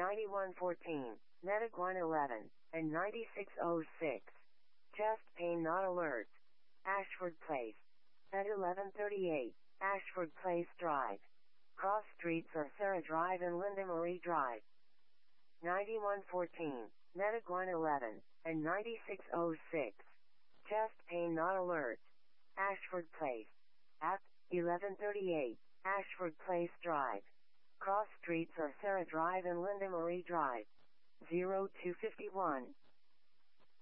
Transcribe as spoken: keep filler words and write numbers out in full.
ninety-one fourteen, Medic one eleven, and ninety-six oh six. Chest pain not alert. Ashford Place. At eleven thirty-eight, Ashford Place Drive. Cross streets are Sarah Drive and Linda Marie Drive. ninety-one fourteen, Medic one eleven, and ninety-six oh six. Chest pain not alert. Ashford Place. At eleven thirty-eight, Ashford Place Drive. Cross streets are Sarah Drive and Linda Marie Drive. zero two fifty-one,